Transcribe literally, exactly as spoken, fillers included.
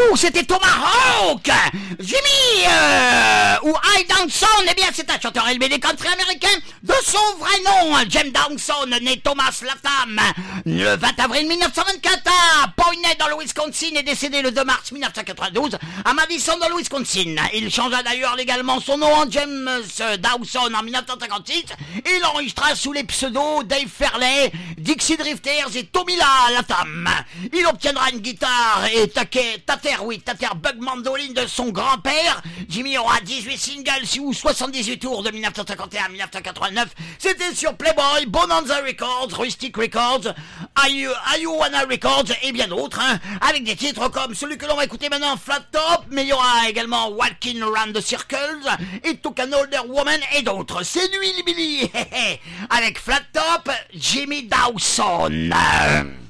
Ouh, c'était Tomahawk. Jimmy euh, ou High Dawson, eh bien c'est un chanteur élevé des country américains de son vrai nom. James Dawson, né Thomas Latham le vingt avril mille neuf cent vingt-quatre à Poinet dans le Wisconsin et décédé le deux mars mille neuf cent quatre-vingt-douze à Madison dans le Wisconsin. Il changea d'ailleurs légalement son nom en James Dawson en mille neuf cent cinquante-six. Il enregistra sous les pseudos Dave Fairley, Dixie Drifters et Tommy Latham. Il obtiendra une guitare et taquet, tater, oui, tater bug mandoline de son grand-père. Jimmy aura dix-huit singles ou soixante-dix-huit tours de mille neuf cent cinquante et un à mille neuf cent quatre-vingt-neuf. C'était sur Playboy, Bonanza Records, Rustic Records, Iowa Records et bien d'autres, hein, avec des titres comme celui que l'on va écouter maintenant, Flat Top, mais il y aura également Walking Around the Circles, It Took an Older Woman et d'autres. C'est lui, Billy, avec Flat Top, Jimmy Dawson.